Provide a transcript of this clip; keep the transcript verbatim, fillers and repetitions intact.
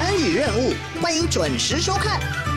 参与任务，欢迎准时收看。